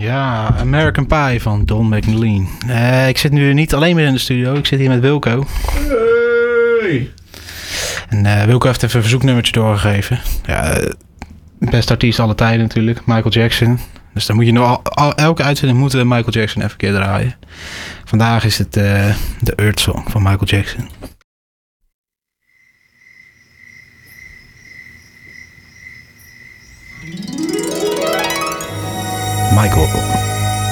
Ja, American Pie van Don McLean. Ik zit nu niet alleen meer in de studio. Ik zit hier met Wilco. Hey. En Wilco heeft even een verzoeknummertje doorgegeven. Ja, beste artiest alle tijden natuurlijk. Michael Jackson. Dus dan moet je nog elke uitzending moeten Michael Jackson even een keer draaien. Vandaag is het de Earth Song van Michael Jackson. Michael.